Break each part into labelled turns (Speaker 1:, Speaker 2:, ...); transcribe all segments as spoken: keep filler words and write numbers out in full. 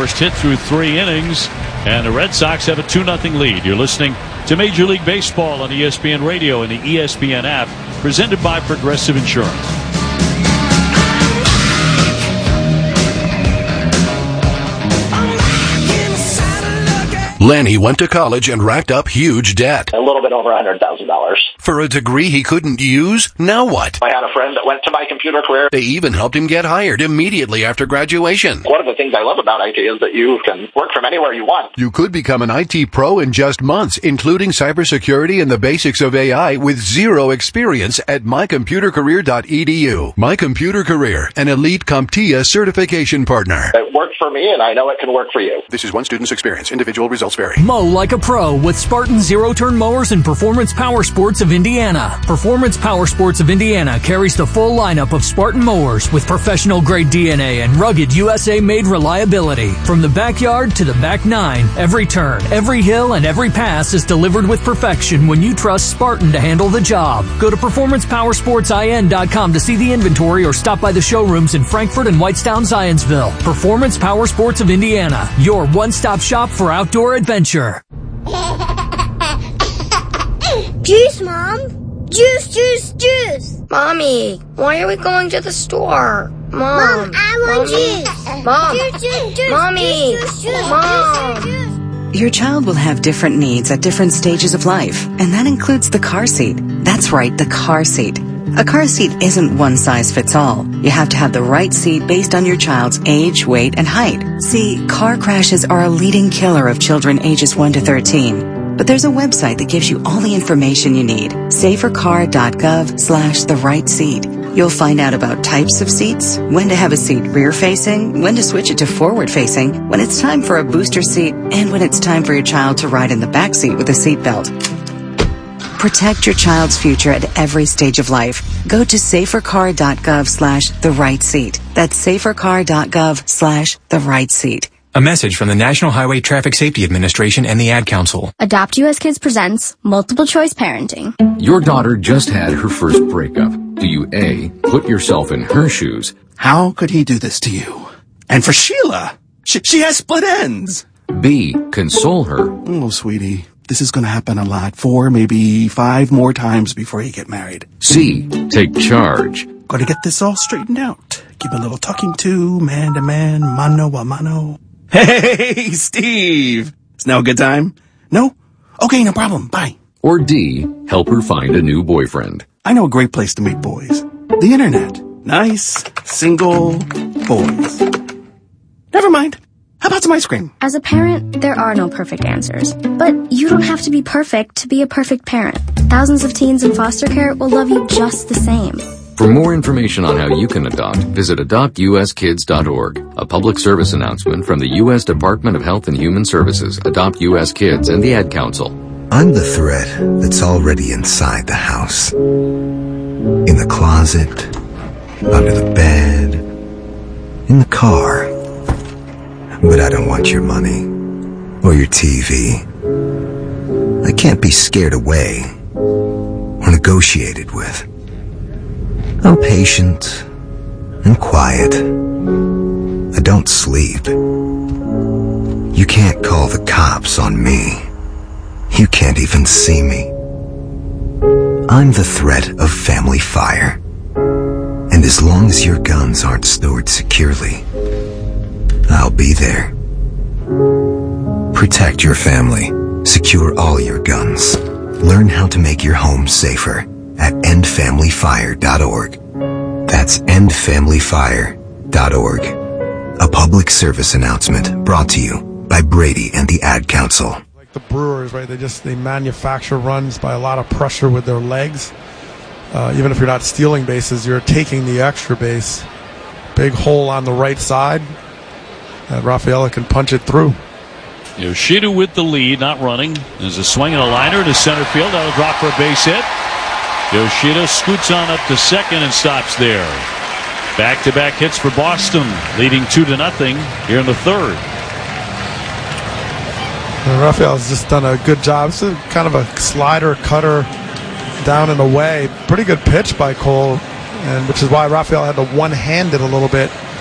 Speaker 1: first hit through three innings, and the Red Sox have a two nothing lead. You're listening to Major League Baseball on E S P N Radio and the E S P N app, presented by Progressive Insurance.
Speaker 2: Lanny went to college and racked up huge debt.
Speaker 3: A little bit over one hundred thousand dollars.
Speaker 2: For a degree he couldn't use? Now what?
Speaker 3: I had a friend that went to My Computer Career.
Speaker 2: They even helped him get hired immediately after graduation.
Speaker 3: One of the things I love about I T is that you can work from anywhere you want.
Speaker 2: You could become an I T pro in just months, including cybersecurity and the basics of A I with zero experience at my computer career dot e d u. My Computer Career, an elite CompTIA certification partner.
Speaker 3: It worked for me, and I know it can work for you.
Speaker 2: This is one student's experience. Individual results vary.
Speaker 4: Mow like a pro with Spartan zero-turn mowers and Performance Power Sports of Indiana. Performance Power Sports of Indiana carries the full lineup of Spartan mowers with professional-grade D N A and rugged U S A-made reliability. From the backyard to the back nine, every turn, every hill, and every pass is delivered with perfection when you trust Spartan to handle the job. Go to performance power sports I N dot com to see the inventory or stop by the showrooms in Frankfort and Whitestown, Zionsville. Performance Power Sports of Indiana, your one-stop shop for outdoor adventure.
Speaker 5: Juice, Mom! Juice, juice, juice!
Speaker 6: Mommy, why are we going to the store? Mom,
Speaker 5: Mom, I want
Speaker 6: Mommy.
Speaker 5: juice!
Speaker 6: Mom,
Speaker 5: Juice, juice, juice!
Speaker 6: Mommy,
Speaker 5: Juice, juice, juice!
Speaker 6: Mom.
Speaker 5: Juice, juice, juice.
Speaker 7: Your child will have different needs at different stages of life, and that includes the car seat. That's right, the car seat. A car seat isn't one size fits all. You have to have the right seat based on your child's age, weight, and height. See, car crashes are a leading killer of children ages one to thirteen. But there's a website that gives you all the information you need. safercar dot gov slash the right seat. You'll find out about types of seats, when to have a seat rear-facing, when to switch it to forward-facing, when it's time for a booster seat, and when it's time for your child to ride in the back seat with a seatbelt. Protect your child's future at every stage of life. Go to safercar dot gov slash the right seat. That's safercar dot gov slash the right seat.
Speaker 8: A message from the National Highway Traffic Safety Administration and the Ad Council.
Speaker 9: Adopt U S Kids presents Multiple Choice Parenting.
Speaker 10: Your daughter just had her first breakup. Do you A, put yourself in her shoes?
Speaker 11: How could he do this to you? And for Sheila, she, she has split ends.
Speaker 10: B, console her.
Speaker 11: Oh, sweetie, this is going to happen a lot. Four, maybe five more times before you get married.
Speaker 10: C, take charge.
Speaker 11: Got to get this all straightened out. Give a little talking to, man to man, mano a mano. Hey, Steve! Is now a good time? No? Okay, no problem. Bye.
Speaker 10: Or D, help her find a new boyfriend.
Speaker 11: I know a great place to meet boys. The internet. Nice, single boys. Never mind. How about some ice cream?
Speaker 9: As a parent, there are no perfect answers. But you don't have to be perfect to be a perfect parent. Thousands of teens in foster care will love you just the same.
Speaker 10: For more information on how you can adopt, visit adopt u s kids dot org. A public service announcement from the U S Department of Health and Human Services, Adopt U S Kids, and the Ad Council.
Speaker 12: I'm the threat that's already inside the house. In the closet, under the bed, in the car. But I don't want your money or your T V. I can't be scared away or negotiated with. I'm patient and quiet. I don't sleep. You can't call the cops on me. You can't even see me. I'm the threat of family fire. And as long as your guns aren't stored securely, I'll be there. Protect your family. Secure all your guns. Learn how to make your home safer at end family fire dot org. That's end family fire dot org. A public service announcement brought to you by Brady and the Ad Council.
Speaker 13: Like the Brewers, right? They just they manufacture runs by a lot of pressure with their legs. Uh, even if you're not stealing bases, you're taking the extra base. Big hole on the right side that Rafaela can punch it through.
Speaker 1: Yoshida with the lead, not running. There's a swing and a liner to center field. That'll drop for a base hit. Yoshida scoots on up to second and stops there. Back-to-back hits for Boston, leading two to nothing here in the third.
Speaker 13: And Rafael's just done a good job. It's a kind of a slider cutter down and away. Pretty good pitch by Cole, and which is why Rafael had to one-hand it a little bit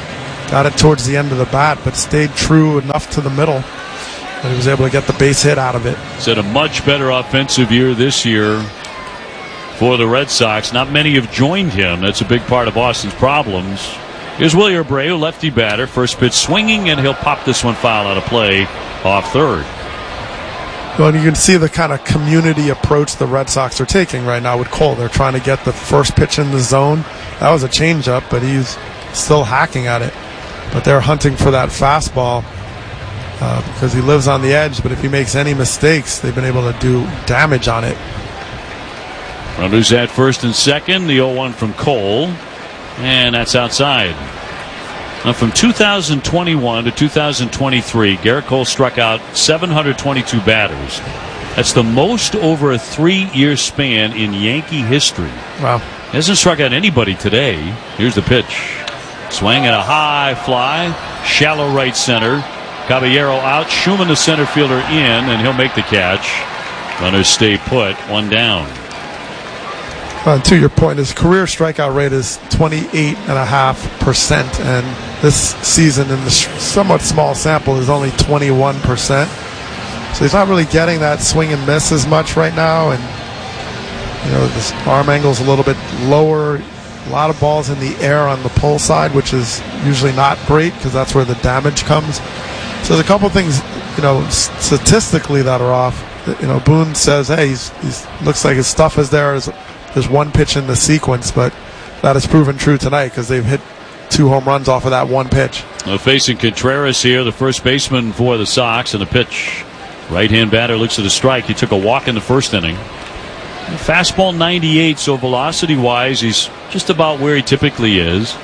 Speaker 13: got it towards the end of the bat, but stayed true enough to the middle that he was able to get the base hit out of it.
Speaker 1: It's had a much better offensive year this year for the Red Sox. Not many have joined him. That's a big part of Boston's problems. Here's Willie Abreu, lefty batter. First pitch swinging, and he'll pop this one foul out of play off third.
Speaker 13: Well, and you can see the kind of community approach the Red Sox are taking right now with Cole. They're trying to get the first pitch in the zone. That was a changeup, but he's still hacking at it. But they're hunting for that fastball uh, because he lives on the edge. But if he makes any mistakes, they've been able to do damage on it.
Speaker 1: Runners at first and second. The oh one from Cole. And that's outside. Now, from two thousand twenty-one to two thousand twenty-three, Gerrit Cole struck out seven hundred twenty-two batters. That's the most over a three-year span in Yankee history.
Speaker 13: Wow.
Speaker 1: He hasn't struck out anybody today. Here's the pitch. Swing and a high fly. Shallow right center. Caballero out. Schumann, the center fielder, in, and he'll make the catch. Runners stay put. One down.
Speaker 13: Uh, to your point, his career strikeout rate is twenty-eight point five percent, and this season in the sh- somewhat small sample is only twenty-one percent. So he's not really getting that swing and miss as much right now, and you know, this arm angle's a little bit lower. A lot of balls in the air on the pull side, which is usually not great because that's where the damage comes. So there's a couple things, you know, statistically that are off. You know, Boone says, hey, he's, he's looks like his stuff is there. There's one pitch in the sequence, but that has proven true tonight because they've hit two home runs off of that one pitch.
Speaker 1: Well, facing Contreras here, the first baseman for the Sox, and the pitch. Right-hand batter looks at a strike. He took a walk in the first inning. Fastball ninety-eight, so velocity-wise, he's just about where he typically is.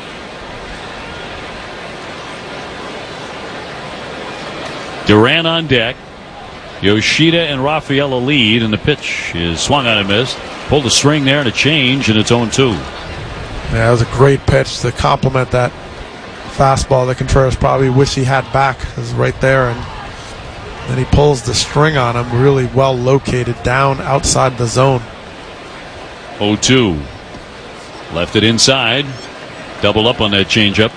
Speaker 1: Duran on deck. Yoshida and Rafaela lead, and the pitch is swung on and missed. Pulled the string there and a change, and it's oh two.
Speaker 13: Yeah, that was a great pitch to complement that fastball that Contreras probably wish he had back. It was right there, and then he pulls the string on him, really well located down outside the zone.
Speaker 1: oh two. Left it inside. Double up on that changeup.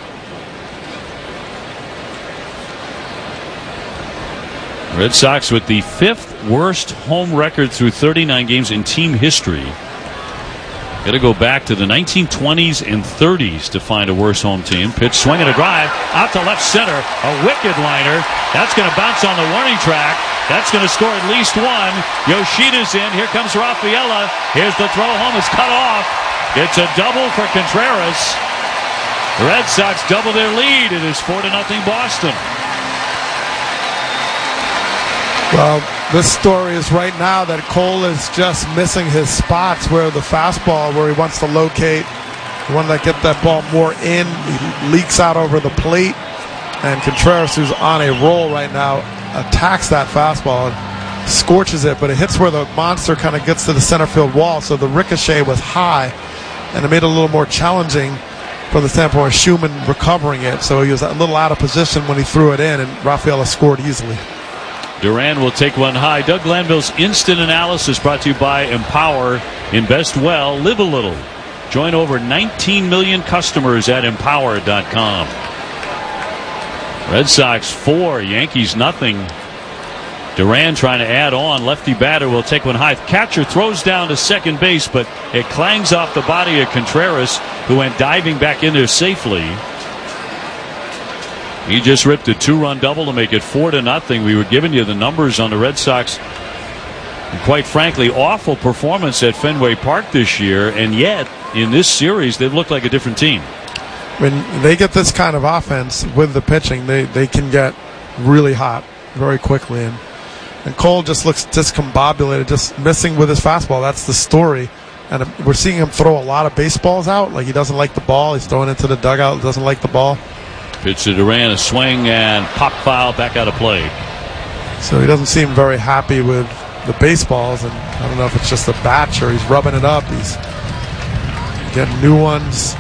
Speaker 1: Red Sox with the fifth worst home record through thirty-nine games in team history. Got to go back to the nineteen twenties and thirties to find a worse home team. Pitch, swing and a drive out to left center. A wicked liner. That's going to bounce on the warning track. That's going to score at least one. Yoshida's in. Here comes Rafaela. Here's the throw home. It's cut off. It's a double for Contreras. The Red Sox double their lead. It is four to nothing Boston.
Speaker 13: Well, this story is right now that Cole is just missing his spots where the fastball, where he wants to locate, the one that get that ball more in, he leaks out over the plate, and Contreras, who's on a roll right now, attacks that fastball and scorches it, but it hits where the monster kind of gets to the center field wall, so the ricochet was high, and it made it a little more challenging from the standpoint of Schumann recovering it, so he was a little out of position when he threw it in, and Rafaela scored easily.
Speaker 1: Duran will take one high. Doug Glanville's instant analysis brought to you by Empower. Invest well, live a little. Join over nineteen million customers at empower dot com. Red Sox four, Yankees nothing. Duran trying to add on. Lefty batter will take one high. Catcher throws down to second base, but it clangs off the body of Contreras, who went diving back in there safely. He just ripped a two-run double to make it four to nothing. We were giving you the numbers on the Red Sox. And quite frankly, awful performance at Fenway Park this year, and yet in this series they've looked like a different team.
Speaker 13: When they get this kind of offense with the pitching, they, they can get really hot very quickly. And, and Cole just looks discombobulated, just missing with his fastball. That's the story. And we're seeing him throw a lot of baseballs out. Like he doesn't like the ball. He's throwing into the dugout, doesn't like the ball.
Speaker 1: Pitch to Duran, a swing and pop foul back out of play.
Speaker 13: So he doesn't seem very happy with the baseballs, and I don't know if it's just a batch or he's rubbing it up. He's getting new ones.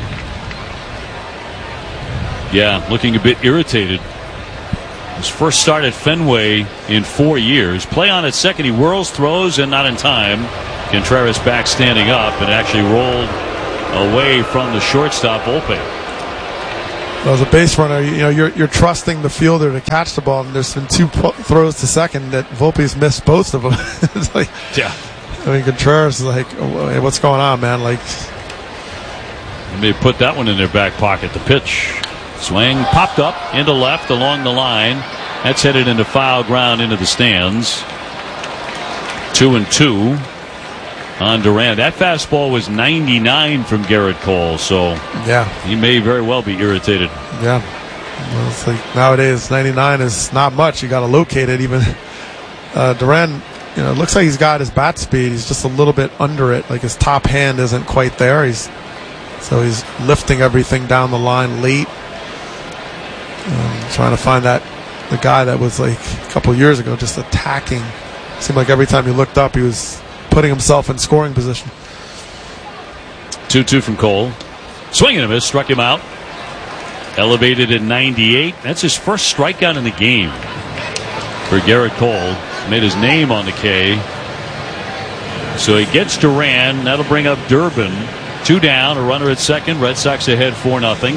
Speaker 1: Yeah, looking a bit irritated. His first start at Fenway in four years. Play on at second, he whirls, throws, and not in time. Contreras back standing up and actually rolled away from the shortstop Volpe.
Speaker 13: Well, as a base runner, you know, you're you're trusting the fielder to catch the ball, and there's been two po- throws to second that Volpe's missed both of them. It's like,
Speaker 1: yeah.
Speaker 13: I mean, Contreras is like, oh, hey, what's going on, man? Like,
Speaker 1: and they put that one in their back pocket. The pitch, swing, popped up into left along the line. That's headed into foul ground into the stands. Two and two on Duran. That fastball was ninety-nine from Garrett Cole, so
Speaker 13: yeah,
Speaker 1: he may very well be irritated.
Speaker 13: Yeah, well, it's like nowadays ninety-nine is not much. You got to locate it. Even uh, Duran, you know, it looks like he's got his bat speed. He's just a little bit under it. Like his top hand isn't quite there. He's so he's lifting everything down the line late, um, trying to find that the guy that was like a couple years ago just attacking. Seemed like every time he looked up, he was putting himself in scoring position.
Speaker 1: two two from Cole. Swing and a miss, struck him out. Elevated at ninety-eight. That's his first strikeout in the game for Garrett Cole. Made his name on the K. So he gets Duran. That'll bring up Durbin. Two down, a runner at second. Red Sox ahead four nothing.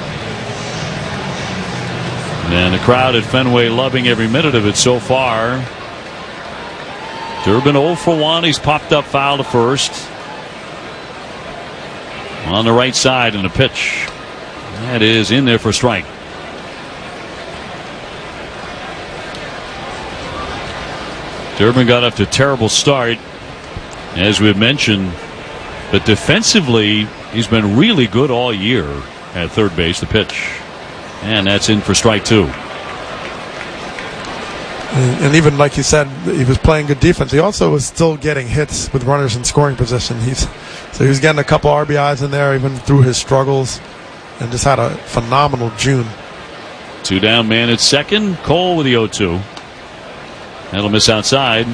Speaker 1: And the crowd at Fenway loving every minute of it so far. Durbin oh for one. He's popped up foul to first. On the right side in a pitch. That is in there for a strike. Durbin got off to a terrible start, as we've mentioned. But defensively, he's been really good all year at third base. The pitch. And that's in for strike two.
Speaker 13: And even like you said, he was playing good defense. He also was still getting hits with runners in scoring position. He's so he was getting a couple R B Is in there even through his struggles, and just had a phenomenal June.
Speaker 1: Two down man at second. Cole with the oh two. That'll miss outside.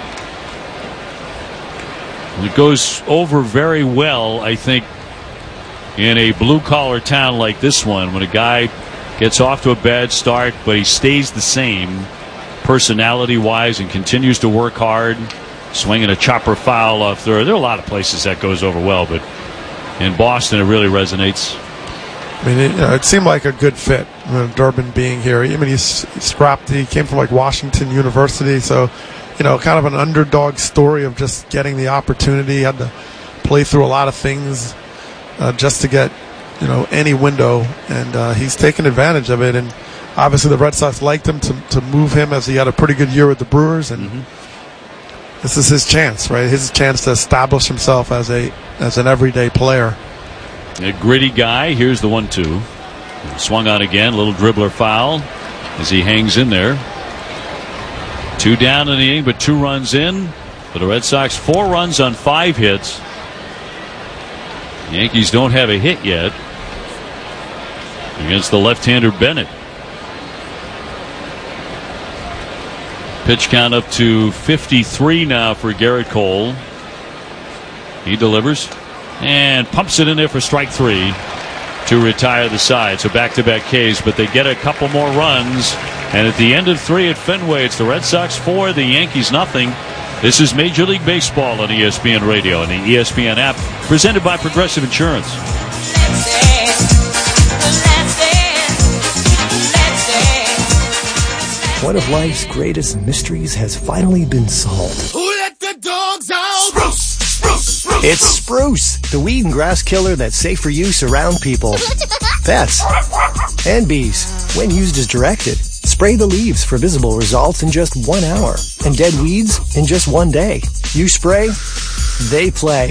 Speaker 1: It goes over very well, I think, in a blue-collar town like this one, when a guy gets off to a bad start, but he stays the same personality-wise and continues to work hard, swinging a chopper foul off third. There are a lot of places that goes over well, but in Boston it really resonates.
Speaker 13: I mean, it, you know, it seemed like a good fit, you know, Durbin being here. I mean, he's, he's scrapped. He came from like Washington University, so you know, kind of an underdog story of just getting the opportunity. He had to play through a lot of things uh, just to get, you know, any window, and uh, he's taken advantage of it. And obviously, the Red Sox liked him to to move him, as he had a pretty good year with the Brewers, and mm-hmm. this is his chance, right? His chance to establish himself as a as an everyday player.
Speaker 1: A gritty guy. Here's the one two. Swung on again. Little dribbler foul as he hangs in there. Two down in the inning, but two runs in. For the Red Sox, four runs on five hits. The Yankees don't have a hit yet against the left-hander Bennett. Pitch count up to fifty-three now for Garrett Cole. He delivers and pumps it in there for strike three to retire the side. So back-to-back Ks, but they get a couple more runs. And at the end of three at Fenway, it's the Red Sox four, the Yankees nothing. This is Major League Baseball on E S P N Radio and the E S P N app, presented by Progressive Insurance.
Speaker 14: One of life's greatest mysteries has finally been solved.
Speaker 15: Who let the dogs out? Spruce! Spruce! Spruce!
Speaker 14: It's Spruce, the weed and grass killer that's safe for use around people, pets, and bees. When used as directed, spray the leaves for visible results in just one hour, and dead weeds in just one day. You spray, they play.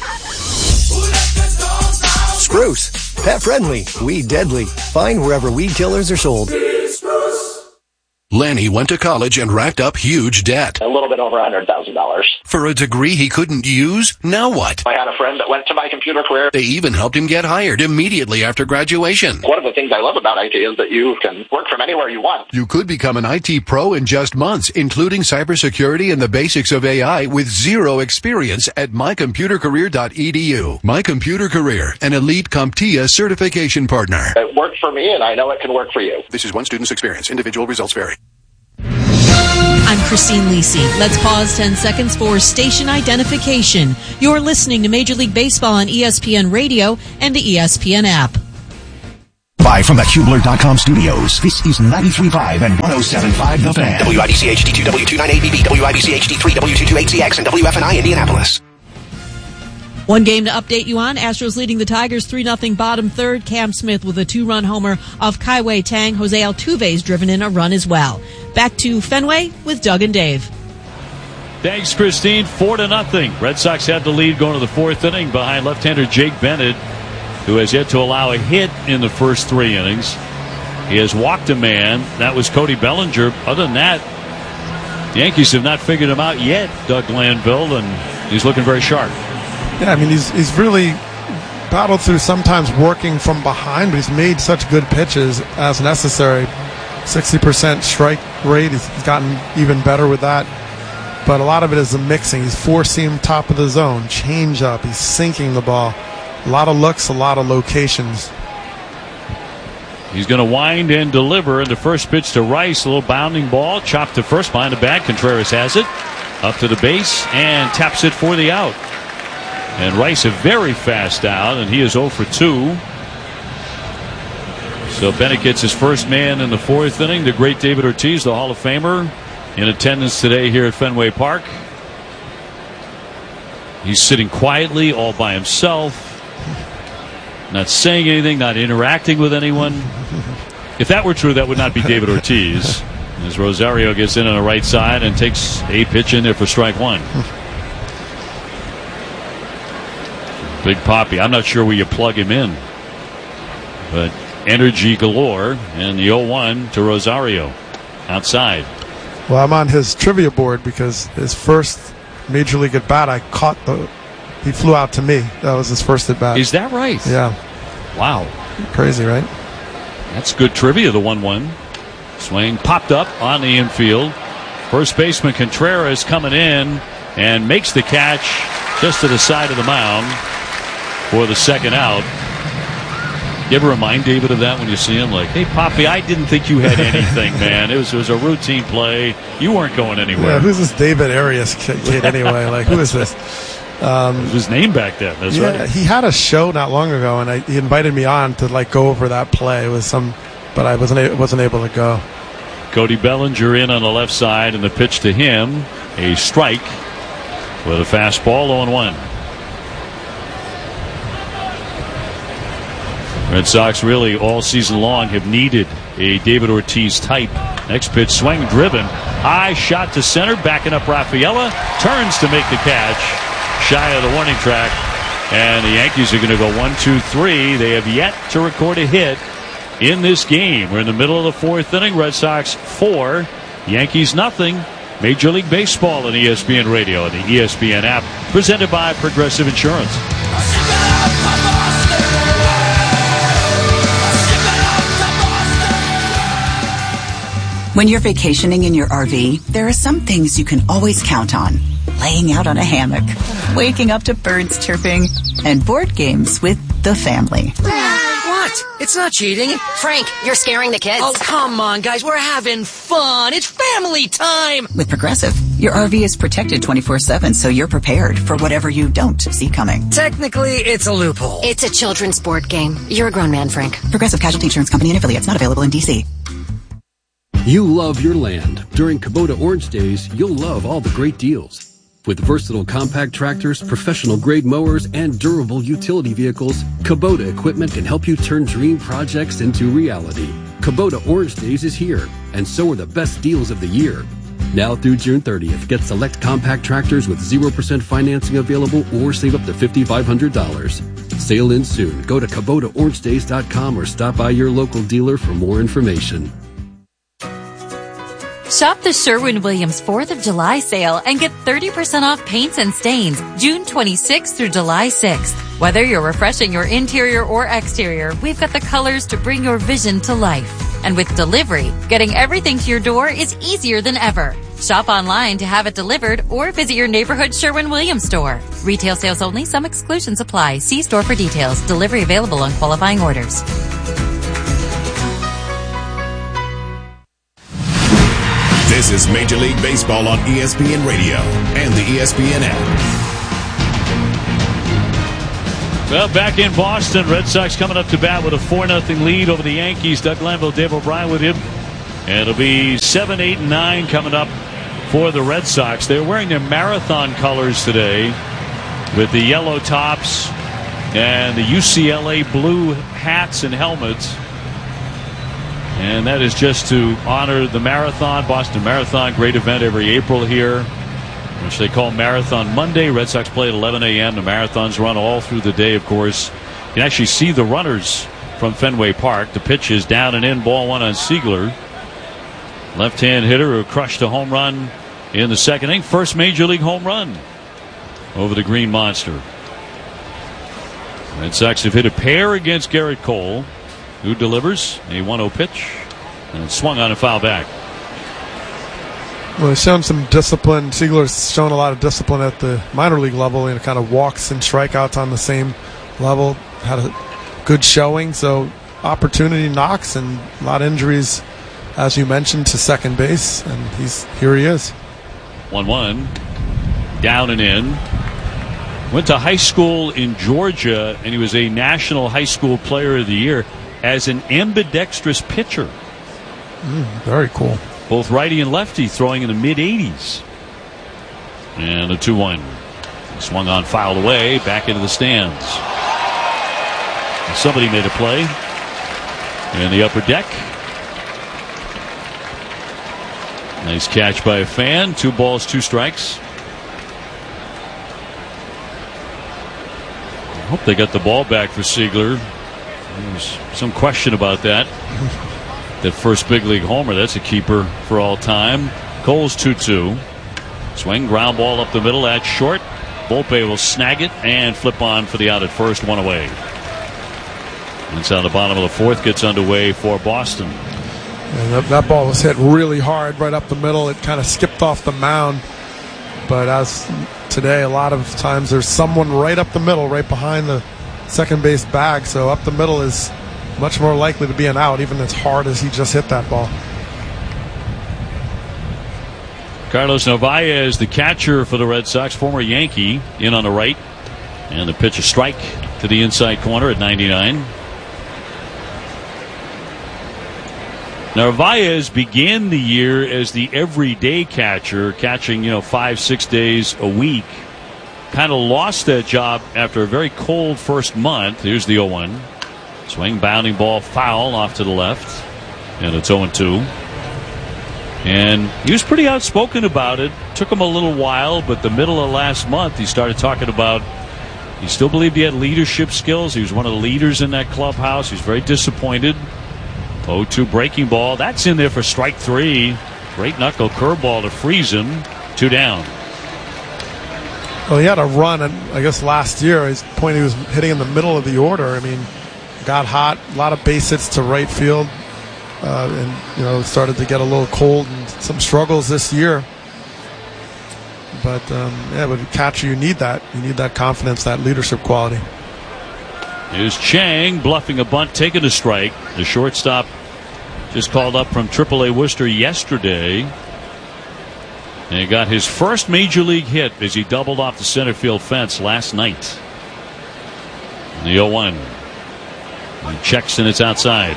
Speaker 14: Spruce, pet friendly, weed deadly. Find wherever weed killers are sold.
Speaker 2: Lanny went to college and racked up huge debt.
Speaker 3: A little bit over one hundred thousand dollars.
Speaker 2: For a degree he couldn't use? Now what?
Speaker 3: I had a friend that went to My Computer Career.
Speaker 2: They even helped him get hired immediately after graduation.
Speaker 3: One of the things I love about I T is that you can work from anywhere you want.
Speaker 2: You could become an I T pro in just months, including cybersecurity and the basics of A I with zero experience at my computer career dot e d u. My Computer Career, an elite CompTIA certification partner.
Speaker 3: It worked for me, and I know it can work for you.
Speaker 2: This is one student's experience. Individual results vary.
Speaker 16: I'm Christine Lisi. Let's pause ten seconds for station identification. You're listening to Major League Baseball on E S P N Radio and the E S P N app.
Speaker 17: Live from the Hubler dot com studios, this is ninety-three point five and one oh seven point five The Fan.
Speaker 18: W I B C H D two, W two nine A B B, W I B C H D three, W two two eight Z X, and W F N I Indianapolis.
Speaker 16: One game to update you on. Astros leading the Tigers three nothing bottom third. Cam Smith with a two-run homer off Kaiwei Tang. Jose Altuve's driven in a run as well. Back to Fenway with Doug and Dave.
Speaker 1: Thanks, Christine. Four to nothing. Red Sox had the lead going to the fourth inning behind left-hander Jake Bennett, who has yet to allow a hit in the first three innings. He has walked a man. That was Cody Bellinger. Other than that, the Yankees have not figured him out yet, Doug Glanville, and he's looking very sharp.
Speaker 13: Yeah, I mean, he's he's really battled through sometimes working from behind, but he's made such good pitches as necessary. sixty percent strike rate. He's gotten even better with that. But a lot of it is the mixing. He's four-seam top of the zone, change up. He's sinking the ball. A lot of looks, a lot of locations.
Speaker 1: He's going to wind and deliver. And the first pitch to Rice, a little bounding ball, chopped to first behind the bat. Contreras has it up to the base and taps it for the out. And Rice a very fast out, and he is oh for two. So Bennett gets his first man in the fourth inning. The great David Ortiz, the Hall of Famer, in attendance today here at Fenway Park. He's sitting quietly all by himself, not saying anything, not interacting with anyone. If that were true, that would not be David Ortiz. As Rosario gets in on the right side and takes a pitch in there for strike one. Big Poppy. I'm not sure where you plug him in, but energy galore. And the oh one to Rosario outside.
Speaker 13: Well, I'm on his trivia board because his first major league at bat, I caught the. He flew out to me. That was his first at bat.
Speaker 1: Is that right?
Speaker 13: Yeah.
Speaker 1: Wow.
Speaker 13: Crazy, right?
Speaker 1: That's good trivia. The one one swing popped up on the infield. First baseman Contreras coming in and makes the catch just to the side of the mound for the second out. You ever remind David of that when you see him? Like, hey, Poppy, I didn't think you had anything, man. It was it was a routine play. You weren't going anywhere.
Speaker 13: Yeah, who's this David Arias kid anyway? Like, who is this? Um,
Speaker 1: it was his name back then. That's
Speaker 13: yeah,
Speaker 1: right.
Speaker 13: He had a show not long ago, and I, he invited me on to like go over that play with some, but I wasn't a, wasn't able to go.
Speaker 1: Cody Bellinger in on the left side, and the pitch to him, a strike with a fastball, oh and one. Red Sox really all season long have needed a David Ortiz type. Next pitch, swing driven. High shot to center, backing up Rafaela. Turns to make the catch. Shy of the warning track. And the Yankees are going to go one, two, three. They have yet to record a hit in this game. We're in the middle of the fourth inning. Red Sox four, Yankees nothing. Major League Baseball on E S P N Radio and the E S P N app. Presented by Progressive Insurance.
Speaker 19: When you're vacationing in your R V, there are some things you can always count on. Laying out on a hammock, waking up to birds chirping, and board games with the family.
Speaker 20: What? It's not cheating.
Speaker 6: Frank, you're scaring the kids.
Speaker 20: Oh, come on, guys. We're having fun. It's family time.
Speaker 19: With Progressive, your R V is protected twenty-four seven, so you're prepared for whatever you don't see coming.
Speaker 20: Technically, it's a loophole.
Speaker 6: It's a children's board game. You're a grown man, Frank.
Speaker 19: Progressive Casualty Insurance Company and affiliates, not available in D C.
Speaker 21: You love your land. During Kubota Orange Days, you'll love all the great deals. With versatile compact tractors, professional-grade mowers, and durable utility vehicles, Kubota equipment can help you turn dream projects into reality. Kubota Orange Days is here, and so are the best deals of the year. Now through June thirtieth, get select compact tractors with zero percent financing available or save up to five thousand five hundred dollars. Sale ends soon. Go to Kubota Orange Days dot com or stop by your local dealer for more information.
Speaker 22: Shop the Sherwin-Williams fourth of July sale and get thirty percent off paints and stains June twenty-sixth through July sixth. Whether you're refreshing your interior or exterior, we've got the colors to bring your vision to life. And with delivery, getting everything to your door is easier than ever. Shop online to have it delivered or visit your neighborhood Sherwin-Williams store. Retail sales only. Some exclusions apply. See store for details. Delivery available on qualifying orders.
Speaker 23: This is Major League Baseball on E S P N Radio and the E S P N app.
Speaker 1: Well, back in Boston, Red Sox coming up to bat with a four nothing lead over the Yankees. Doug Glanville, Dave O'Brien with him. And it'll be seven, eight, and nine coming up for the Red Sox. They're wearing their marathon colors today with the yellow tops and the U C L A blue hats and helmets. And that is just to honor the marathon, Boston Marathon, great event every April here, which they call Marathon Monday. Red Sox play at eleven a.m. The marathons run all through the day, of course. You can actually see the runners from Fenway Park. The pitch is down and in, ball one on Siegler. Left-hand hitter who crushed a home run in the second inning. First major league home run over the Green Monster. Red Sox have hit a pair against Garrett Cole, who delivers a one oh pitch and swung on a foul back.
Speaker 13: Well, he's shown some discipline. Siegler's shown a lot of discipline at the minor league level, and kind of walks and strikeouts on the same level. Had a good showing, so opportunity knocks and a lot of injuries, as you mentioned, to second base, and he's here he is.
Speaker 1: one one, down and in. Went to high school in Georgia, and he was a National High School Player of the Year as an ambidextrous pitcher.
Speaker 13: Mm, very cool.
Speaker 1: Both righty and lefty, throwing in the mid eighties. And a two one. Swung on, fouled away, back into the stands. Somebody made a play in the upper deck. Nice catch by a fan. Two balls, two strikes. I hope they got the ball back for Siegler. There's some question about that. That first big league homer, that's a keeper for all time. Cole's two two. Swing, ground ball up the middle at short. Volpe will snag it and flip on for the out at first, one away. Inside the bottom of the fourth gets underway for Boston.
Speaker 13: And that, that ball was hit really hard right up the middle. It kind of skipped off the mound. But as today, a lot of times there's someone right up the middle, right behind the second base bag. So up the middle is much more likely to be an out, even as hard as he just hit that ball.
Speaker 1: Carlos Narvaez, the catcher for the Red Sox, former Yankee, in on the right. And the pitch a strike to the inside corner at ninety-nine. Narvaez began the year as the everyday catcher, catching, you know, five, six days a week. Kind of lost that job after a very cold first month. Here's the oh one. Swing, bounding ball, foul off to the left. And it's oh two. And he was pretty outspoken about it. Took him a little while, but the middle of last month he started talking about he still believed he had leadership skills. He was one of the leaders in that clubhouse. He was very disappointed. oh two breaking ball. That's in there for strike three. Great knuckle curveball to freeze him. Two down.
Speaker 13: Well, he had a run, and I guess last year, his point he was hitting in the middle of the order. I mean, got hot, a lot of base hits to right field, uh, and you know started to get a little cold and some struggles this year. But um, yeah, with a catcher, you need that. You need that confidence, that leadership quality.
Speaker 1: Here's Chang bluffing a bunt, taking a strike. The shortstop just called up from triple A Worcester yesterday. And he got his first major league hit as he doubled off the center field fence last night. And the oh one. He checks and it's outside.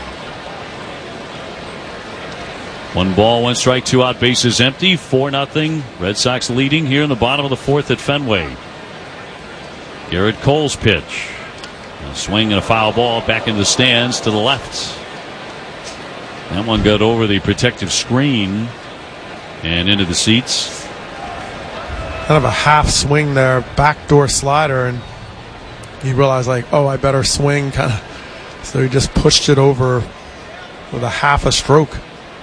Speaker 1: One ball, one strike, two out, bases empty. four nothing. Red Sox leading here in the bottom of the fourth at Fenway. Garrett Cole's pitch. A swing and a foul ball back in the stands to the left. That one got over the protective screen and into the seats.
Speaker 13: Kind of a half swing there, backdoor slider, and he realized, like, oh, I better swing. Kind of, so he just pushed it over with a half a stroke.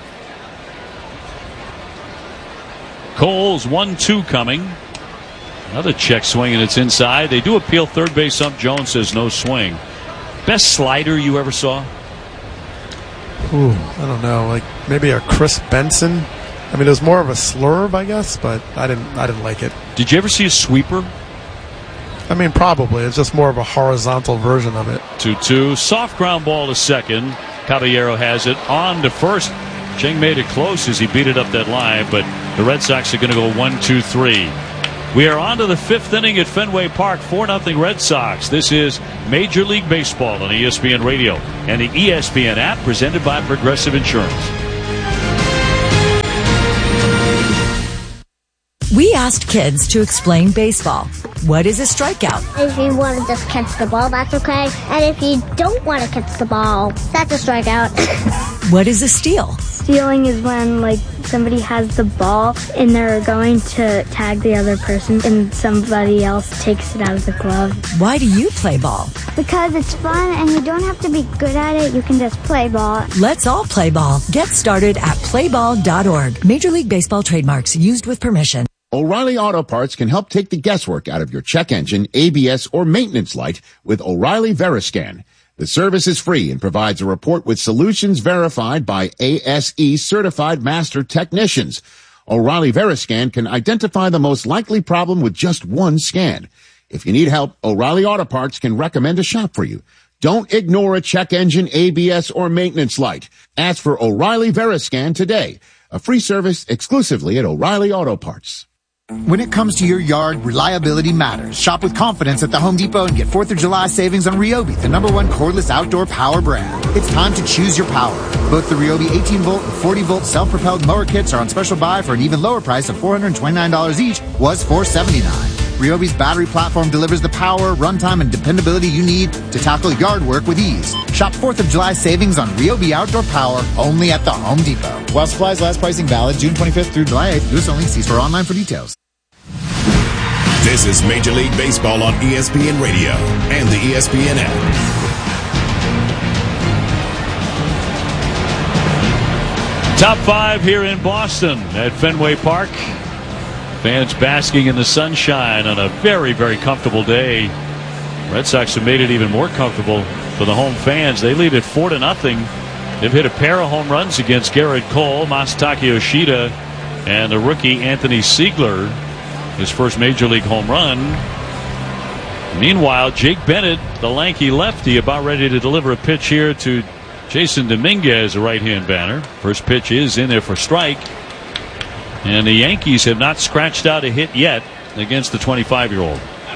Speaker 1: Cole's one two coming. Another check swing, and it's inside. They do appeal third base up. Jones says no swing. Best slider you ever saw?
Speaker 13: Ooh, I don't know. Like maybe a Chris Benson. I mean, it was more of a slurve, I guess, but I didn't. I didn't like it.
Speaker 1: Did you ever see a sweeper?
Speaker 13: I mean, probably. It's just more of a horizontal version of it.
Speaker 1: two two. Soft ground ball to second. Caballero has it on to first. Chang made it close as he beat it up that line, but the Red Sox are going to go one two three. We are on to the fifth inning at Fenway Park, four nothing Red Sox. This is Major League Baseball on E S P N Radio and the E S P N app, presented by Progressive Insurance.
Speaker 4: We asked kids to explain baseball. What is a strikeout?
Speaker 6: If you want to just catch the ball, that's okay. And if you don't want to catch the ball, that's a strikeout.
Speaker 4: What is a steal?
Speaker 9: Stealing is when, like, somebody has the ball and they're going to tag the other person and somebody else takes it out of the glove.
Speaker 4: Why do you play ball?
Speaker 9: Because it's fun and you don't have to be good at it. You can just play ball.
Speaker 4: Let's all play ball. Get started at play ball dot org. Major League Baseball trademarks used with permission.
Speaker 5: O'Reilly Auto Parts can help take the guesswork out of your check engine, A B S, or maintenance light with O'Reilly Veriscan. The service is free and provides a report with solutions verified by A S E certified master technicians. O'Reilly Veriscan can identify the most likely problem with just one scan. If you need help, O'Reilly Auto Parts can recommend a shop for you. Don't ignore a check engine, A B S, or maintenance light. Ask for O'Reilly Veriscan today. A free service exclusively at O'Reilly Auto Parts.
Speaker 7: When it comes to your yard, reliability matters. Shop with confidence at the Home Depot and get fourth of July savings on Ryobi, the number one cordless outdoor power brand. It's time to choose your power. Both the Ryobi eighteen volt and forty volt self-propelled mower kits are on special buy for an even lower price of four hundred twenty-nine dollars each, was four hundred seventy-nine dollars. Ryobi's battery platform delivers the power, runtime, and dependability you need to tackle yard work with ease. Shop fourth of July savings on Ryobi outdoor power only at the Home Depot. While supplies last, pricing valid June twenty-fifth through July eighth. U S only. See store online for details.
Speaker 23: This is Major League Baseball on E S P N Radio and the E S P N app.
Speaker 1: Top five here in Boston at Fenway Park. Fans basking in the sunshine on a very, very comfortable day. Red Sox have made it even more comfortable for the home fans. They lead at four to nothing. They've hit a pair of home runs against Garrett Cole, Masataka Yoshida, and the rookie Anthony Siegler. His first major league home run. Meanwhile, Jake Bennett, the lanky lefty, about ready to deliver a pitch here to Jason Dominguez, a right-hand batter. First pitch is in there for strike. And the Yankees have not scratched out a hit yet against the twenty-five-year-old.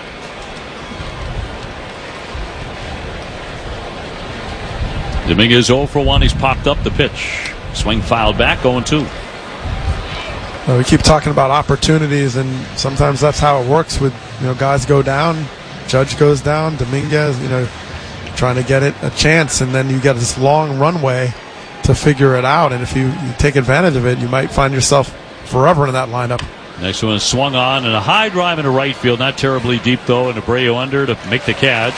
Speaker 1: Dominguez oh for one. He's popped up the pitch. Swing fouled back, oh and two.
Speaker 13: Uh, we keep talking about opportunities, and sometimes that's how it works. With you know, guys go down, Judge goes down, Dominguez, you know, trying to get it a chance, and then you get this long runway to figure it out. And if you, you take advantage of it, you might find yourself forever in that lineup.
Speaker 1: Next one is swung on and a high drive into right field, not terribly deep though, and Abreu under to make the catch.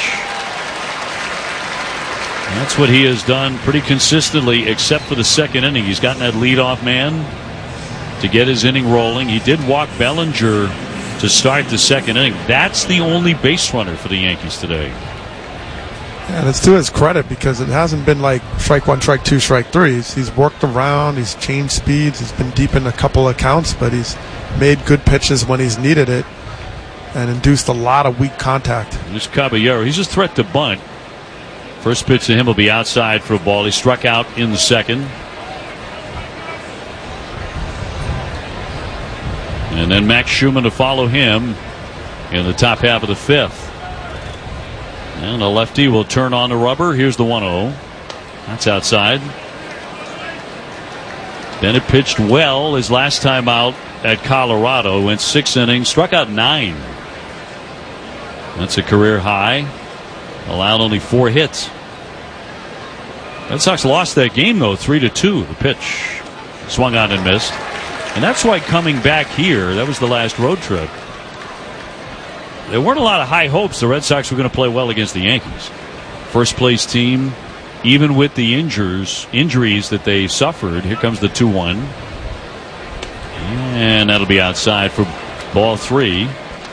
Speaker 1: And that's what he has done pretty consistently, except for the second inning. He's gotten that leadoff man to get his inning rolling. He did walk Bellinger to start the second inning. That's the only base runner for the Yankees today.
Speaker 13: And it's to his credit, because it hasn't been like strike one, strike two, strike three. He's, he's worked around, he's changed speeds, he's been deep in a couple of counts, but he's made good pitches when he's needed it and induced a lot of weak contact.
Speaker 1: There's Caballero. He's a threat to bunt. First pitch to him will be outside for a ball. He struck out in the second. And then Max Schumann to follow him in the top half of the fifth. And the lefty will turn on the rubber. Here's the one oh. That's outside. Bennett pitched well his last time out at Colorado. Went six innings, struck out nine. That's a career high. Allowed only four hits. Red Sox lost that game though, three to two. The pitch swung on and missed. And that's why coming back here, that was the last road trip, there weren't a lot of high hopes the Red Sox were going to play well against the Yankees. First place team, even with the injures, injuries that they suffered. Here comes the two one. And that'll be outside for ball three.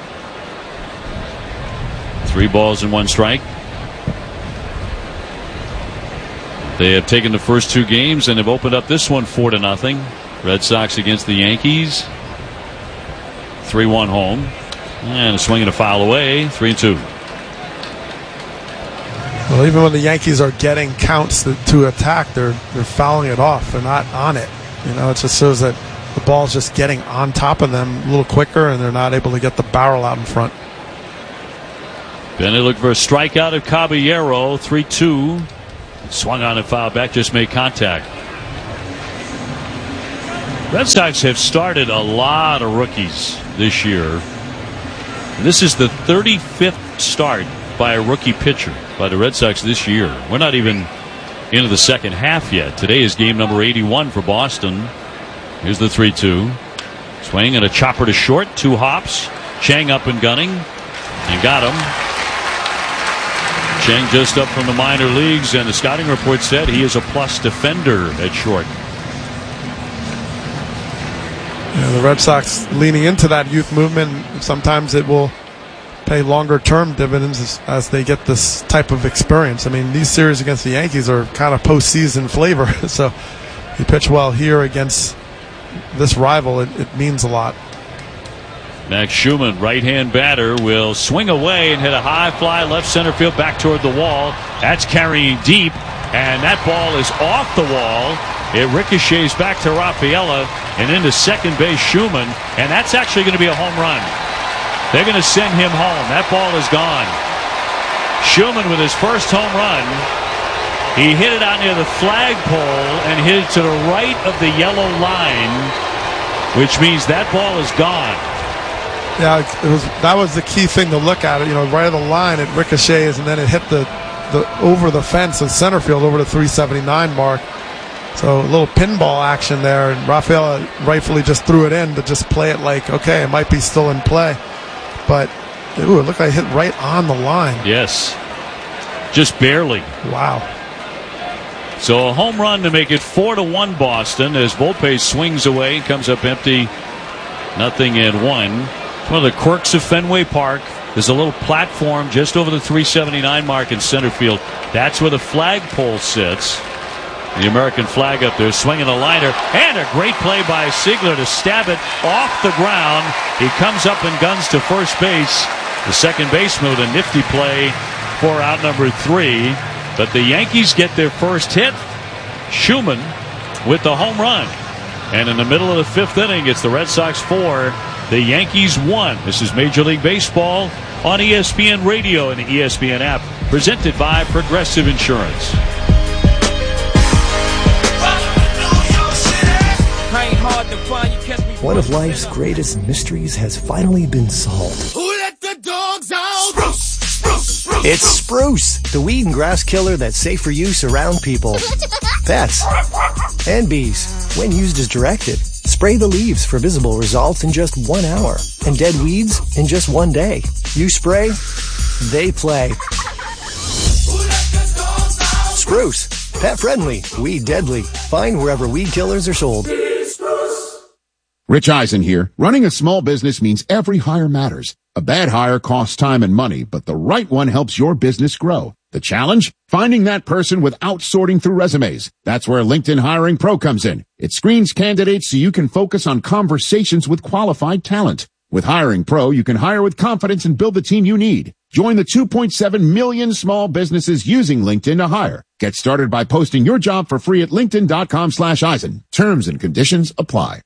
Speaker 1: Three balls and one strike. They have taken the first two games and have opened up this one four to nothing. Red Sox against the Yankees. three one home. And a swing and a foul away. three and two.
Speaker 13: Well, even when the Yankees are getting counts to, to attack, they're they're fouling it off. They're not on it. You know, it just shows that the ball's just getting on top of them a little quicker, and they're not able to get the barrel out in front.
Speaker 1: Bennett looked for a strikeout of Caballero. three two. Swung on and fouled back, just made contact. Red Sox have started a lot of rookies this year. And this is the thirty-fifth start by a rookie pitcher by the Red Sox this year. We're not even into the second half yet. Today is game number eighty-one for Boston. Here's the three two. Swing and a chopper to short. Two hops. Chang up and gunning. And got him. Chang just up from the minor leagues, and the scouting report said he is a plus defender at short.
Speaker 13: Yeah, the Red Sox leaning into that youth movement. Sometimes it will pay longer-term dividends as, as they get this type of experience. I mean, these series against the Yankees are kind of postseason flavor. So you pitch well here against this rival, it, it means a lot.
Speaker 1: Max Schumann, right-hand batter, will swing away and hit a high fly left center field back toward the wall. That's carrying deep, and that ball is off the wall. It ricochets back to Rafaela and into second base Schumann, and that's actually going to be a home run. They're going to send him home. That ball is gone. Schumann with his first home run. He hit it out near the flagpole and hit it to the right of the yellow line, which means that ball is gone.
Speaker 13: Yeah, it was, that was the key thing to look at. It, you know, right of the line, it ricochets, and then it hit the, the over the fence in center field over the three seventy-nine mark. So a little pinball action there, and Rafaela rightfully just threw it in to just play it like, okay, it might be still in play. But, ooh, it looked like it hit right on the line.
Speaker 1: Yes. Just barely.
Speaker 13: Wow.
Speaker 1: So a home run to make it four to one Boston as Volpe swings away and comes up empty. Nothing and one. One of the quirks of Fenway Park. There's a little platform just over the three seventy-nine mark in center field. That's where the flagpole sits. The American flag up there, swinging a liner, and a great play by Sigler to stab it off the ground. He comes up and guns to first base. The second baseman with a nifty play for out number three. But the Yankees get their first hit. Schumann with the home run. And in the middle of the fifth inning, it's the Red Sox four, the Yankees one. This is Major League Baseball on E S P N Radio and the E S P N app, presented by Progressive Insurance.
Speaker 14: One of life's greatest mysteries has finally been solved.
Speaker 15: Who let the dogs out? Spruce, spruce, spruce.
Speaker 14: It's Spruce, the weed and grass killer that's safe for use around people, pets, and bees. When used as directed, spray the leaves for visible results in just one hour, and dead weeds in just one day. You spray, they play. Spruce, pet friendly, weed deadly. Find wherever weed killers are sold.
Speaker 5: Rich Eisen here. Running a small business means every hire matters. A bad hire costs time and money, but the right one helps your business grow. The challenge? Finding that person without sorting through resumes. That's where LinkedIn Hiring Pro comes in. It screens candidates so you can focus on conversations with qualified talent. With Hiring Pro, you can hire with confidence and build the team you need. Join the two point seven million small businesses using LinkedIn to hire. Get started by posting your job for free at linkedin.com slash Eisen. Terms and conditions apply.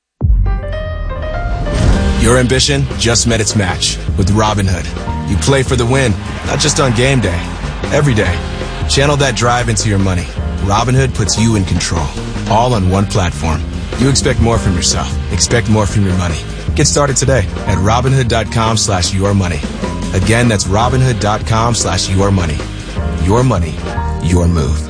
Speaker 8: Your ambition just met its match with Robinhood. You play for the win, not just on game day, every day. Channel that drive into your money. Robinhood puts you in control, all on one platform. You expect more from yourself. Expect more from your money. Get started today at Robinhood.com slash your money. Again, that's Robinhood.com slash your money. Your money, your move.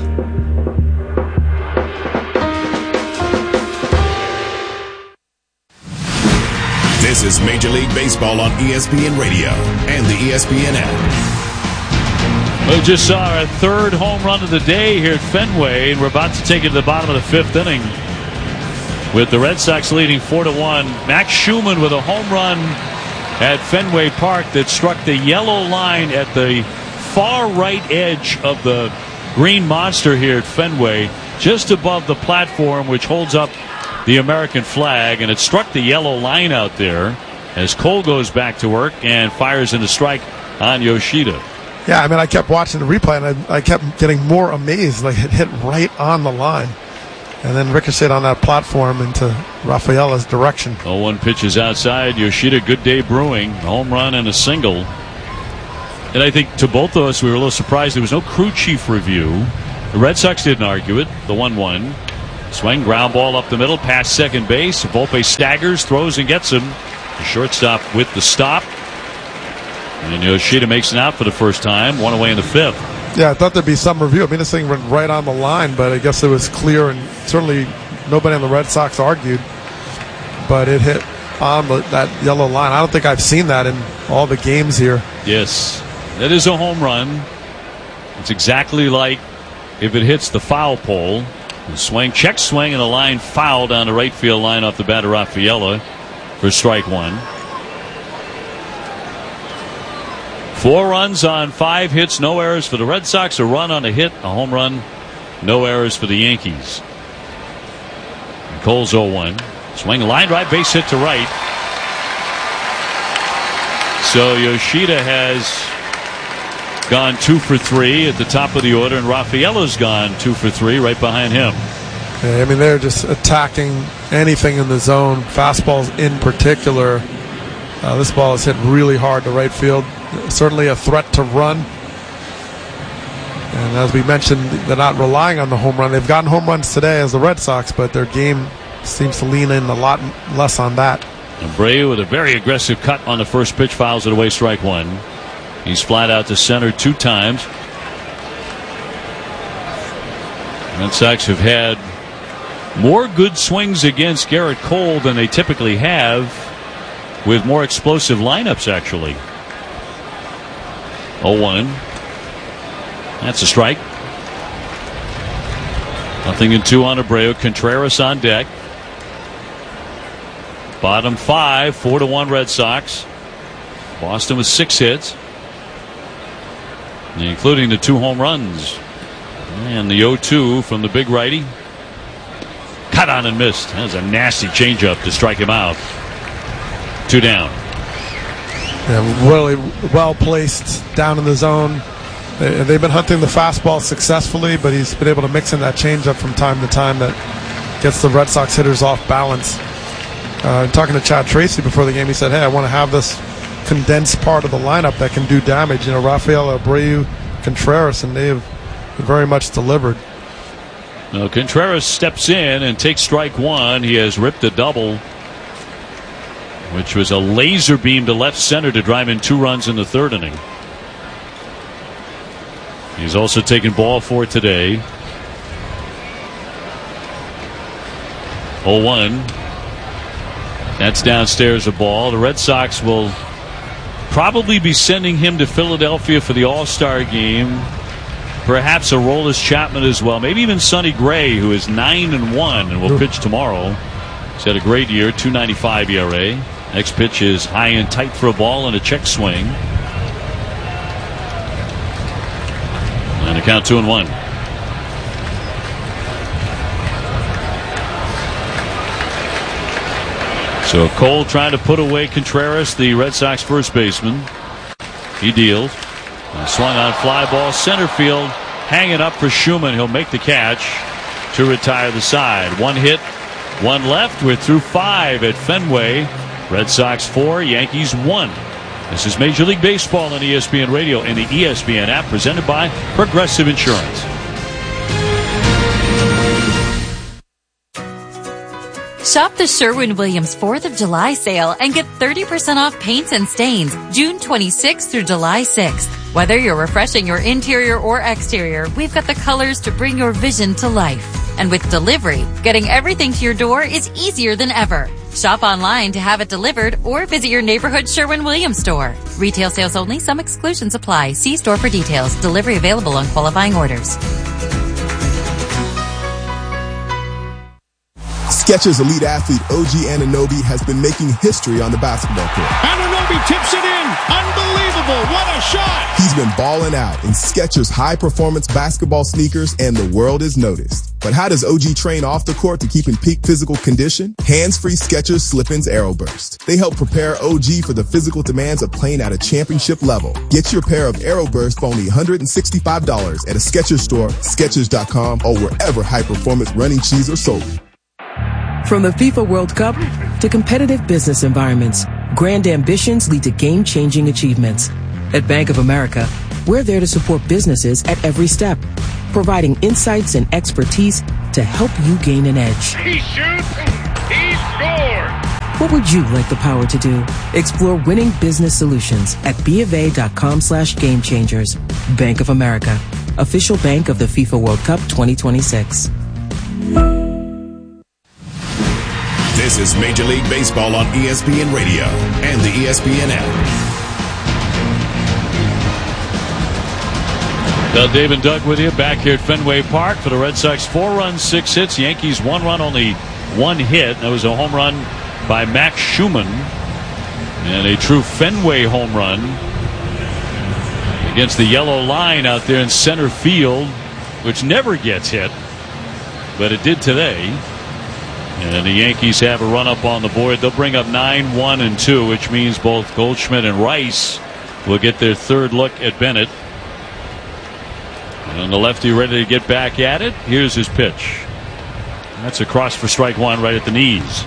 Speaker 23: This is Major League Baseball on E S P N Radio and the E S P N app.
Speaker 1: We just saw our third home run of the day here at Fenway, and we're about to take it to the bottom of the fifth inning with the Red Sox leading four to one. Max Schumann with a home run at Fenway Park that struck the yellow line at the far right edge of the green monster here at Fenway, just above the platform which holds up the American flag, and it struck the yellow line out there as Cole goes back to work and fires in a strike on Yoshida.
Speaker 13: Yeah, I mean, I kept watching the replay, and I, I kept getting more amazed. Like, it hit right on the line. and then ricocheted on that platform into Rafaela's direction.
Speaker 1: oh one pitches outside. Yoshida, good day brewing. A home run and a single. And I think to both of us, we were a little surprised there was no crew chief review. The Red Sox didn't argue it. The one one. Swing, ground ball up the middle, past second base. Volpe staggers, throws, and gets him. The shortstop with the stop. And Yoshida makes an out for the first time. One away in the fifth.
Speaker 13: Yeah, I thought there'd be some review. I mean, this thing went right on the line, but I guess it was clear, and certainly nobody on the Red Sox argued. But it hit on the, that yellow line. I don't think I've seen that in all the games here.
Speaker 1: Yes, that is a home run. It's exactly like if it hits the foul pole. The swing, check swing, and a line foul down the right field line off the bat of Rafaela for strike one. Four runs on five hits, no errors for the Red Sox. A run on a hit, a home run, no errors for the Yankees. And Cole's oh one. Swing, line drive, base hit to right. So Yoshida has gone two for three at the top of the order, and Rafaela's gone two for three right behind him.
Speaker 13: Yeah, I mean, they're just attacking anything in the zone, fastballs in particular. Uh, this ball is hit really hard to right field. Certainly a threat to run. And as we mentioned, they're not relying on the home run. They've gotten home runs today as the Red Sox, but their game seems to lean in a lot less on that.
Speaker 1: Abreu with a very aggressive cut on the first pitch, fouls it away, strike one. He's flat out to center two times. Red Sox have had more good swings against Garrett Cole than they typically have, with more explosive lineups, actually. oh one. That's a strike. Nothing in two on Abreu. Contreras on deck. Bottom five, four to one Red Sox. Boston with six hits, including the two home runs. And the oh two from the big righty. Cut on and missed. That was a nasty changeup to strike him out. Two down.
Speaker 13: Yeah, really well placed down in the zone. They, they've been hunting the fastball successfully, but he's been able to mix in that changeup from time to time that gets the Red Sox hitters off balance. Uh, talking to Chad Tracy before the game, he said, hey, I want to have this condensed part of the lineup that can do damage. You know, Rafael, Abreu, Contreras, and they've very much delivered.
Speaker 1: Now Contreras steps in and takes strike one. He has ripped a double, which was a laser beam to left center to drive in two runs in the third inning. He's also taken ball four today. oh one. That's downstairs a ball. The Red Sox will probably be sending him to Philadelphia for the All-Star game. Perhaps Aroldis Chapman as well. Maybe even Sonny Gray, who is nine and one and will pitch tomorrow. He's had a great year, two ninety-five E R A. Next pitch is high and tight for a ball and a check swing. And a count two and one. So Cole trying to put away Contreras, the Red Sox first baseman. He deals. And swung on fly ball center field, hanging up for Schumann. He'll make the catch to retire the side. One hit, one left. We're through five at Fenway. Red Sox four, Yankees one. This is Major League Baseball on E S P N Radio and the E S P N app, presented by Progressive Insurance.
Speaker 22: Shop the Sherwin-Williams fourth of July sale and get thirty percent off paints and stains June twenty-sixth through July sixth. Whether you're refreshing your interior or exterior, we've got the colors to bring your vision to life. And with delivery, getting everything to your door is easier than ever. Shop online to have it delivered or visit your neighborhood Sherwin-Williams store. Retail sales only. Some exclusions apply. See store for details. Delivery available on qualifying orders.
Speaker 10: Skechers elite athlete O G Anunoby has been making history on the basketball court.
Speaker 15: Anunoby
Speaker 10: He tips it in. Unbelievable. What a shot.
Speaker 11: He's been balling out in Skechers high-performance basketball sneakers, and the world is noticed. But how does O G train off the court to keep in peak physical condition? Hands-free Skechers Slip-ins AeroBurst. They help prepare O G for the physical demands of playing at a championship level. Get your pair of AeroBurst for only one hundred sixty-five dollars at a Skechers store, Skechers dot com, or wherever high-performance running shoes are sold.
Speaker 12: From the FIFA World Cup to competitive business environments, grand ambitions lead to game-changing achievements. At Bank of America, we're there to support businesses at every step, providing insights and expertise to help you gain an edge.
Speaker 15: He shoots, he scores!
Speaker 12: What would you like the power to do? Explore winning business solutions at BofA.com slash game changers. Bank of America, official bank of the FIFA World Cup twenty twenty-six.
Speaker 23: This is Major League Baseball on E S P N Radio and the E S P N app.
Speaker 1: Well, Dave and Doug with you back here at Fenway Park for the Red Sox. Four runs, six hits. Yankees one run, only one hit. That was a home run by Max Schumann. And a true Fenway home run against the yellow line out there in center field, which never gets hit. But it did today. And the Yankees have a run up on the board. They'll bring up nine, one, and two, which means both Goldschmidt and Rice will get their third look at Bennett. And the lefty ready to get back at it. Here's his pitch. That's across for strike one right at the knees.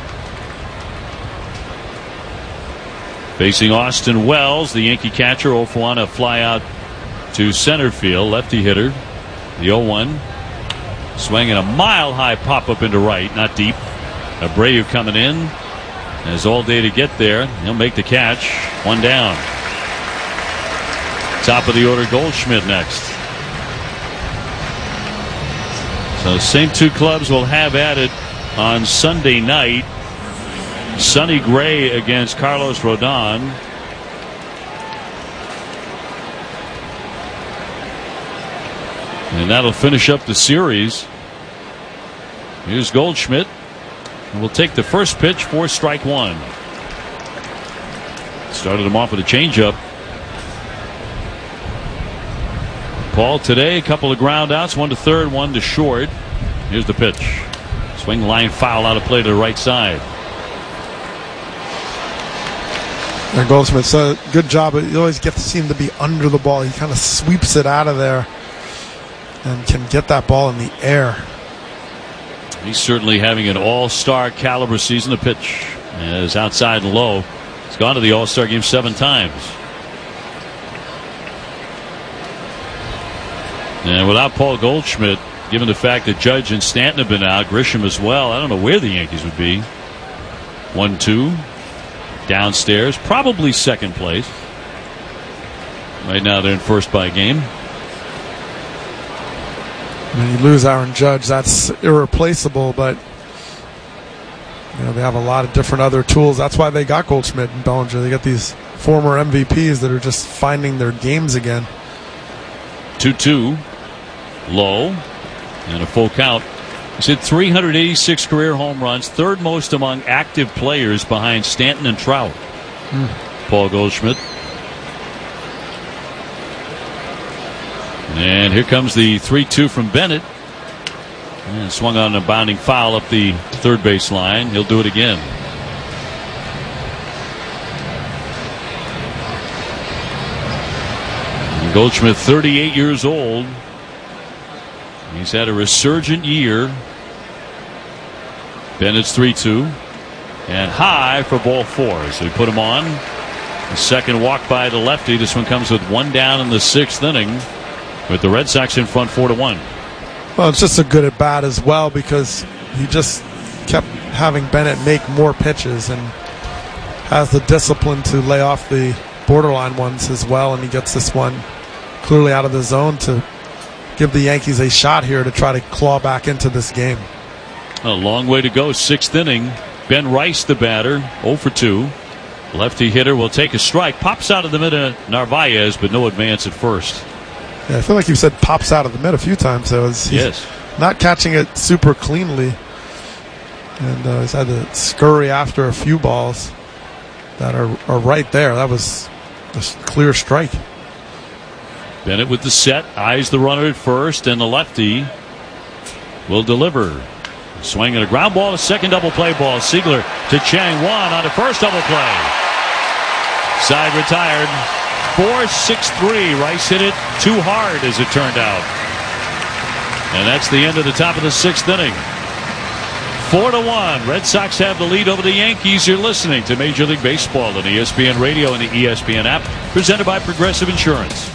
Speaker 1: Facing Austin Wells, the Yankee catcher, oh for one, a fly out to center field. Lefty hitter. The oh one. Swinging a mile high pop up into right, not deep. Abreu coming in. Has all day to get there. He'll make the catch. One down. Top of the order, Goldschmidt next. So same two clubs will have at it on Sunday night. Sonny Gray against Carlos Rodon. And that'll finish up the series. Here's Goldschmidt. And we'll take the first pitch for strike one. Started him off with a changeup. Paul today, a couple of ground outs, one to third, one to short. Here's the pitch. Swing line foul out of play to the right side.
Speaker 13: And Goldschmidt said, good job, but you always get to see him to be under the ball. He kind of sweeps it out of there and can get that ball in the air.
Speaker 1: He's certainly having an all-star caliber season. The pitch is outside and low. He's gone to the all-star game seven times. And without Paul Goldschmidt, given the fact that Judge and Stanton have been out, Grisham as well, I don't know where the Yankees would be. one two. Downstairs, probably second place. Right now they're in first by a game.
Speaker 13: When you lose Aaron Judge, that's irreplaceable, but you know, they have a lot of different other tools. That's why they got Goldschmidt and Bellinger. They got these former M V Ps that are just finding their games again.
Speaker 1: two two. Low. And a full count. He's hit three hundred eighty-six career home runs, third most among active players behind Stanton and Trout. Mm. Paul Goldschmidt. And here comes the three two from Bennett. And swung on a bounding foul up the third base line. He'll do it again. And Goldschmidt, thirty-eight years old. He's had a resurgent year. Bennett's three two. And high for ball four. So he put him on. The second walk by the lefty. This one comes with one down in the sixth inning, with the Red Sox in front four to one.
Speaker 13: Well, it's just a good at bat as well, because he just kept having Bennett make more pitches and has the discipline to lay off the borderline ones as well. And he gets this one clearly out of the zone to give the Yankees a shot here to try to claw back into this game.
Speaker 1: A long way to go. Sixth inning. Ben Rice, the batter, oh for two. Lefty hitter will take a strike. Pops out of the mid of Narvaez, but no advance at first.
Speaker 13: Yeah, I feel like you said pops out of the mid a few times. So he's
Speaker 1: yes.
Speaker 13: Not catching it super cleanly. And uh, he's had to scurry after a few balls. that are, are right there. That was a clear strike.
Speaker 1: Bennett with the set, eyes the runner at first, and the lefty will deliver. Swing and a ground ball, a second double play ball. Siegler to Chang Wan on the first double play. Side retired. four six three. Rice hit it too hard, as it turned out. And that's the end of the top of the sixth inning. Four to one. Red Sox have the lead over the Yankees. You're listening to Major League Baseball on E S P N Radio and the E S P N app, presented by Progressive Insurance.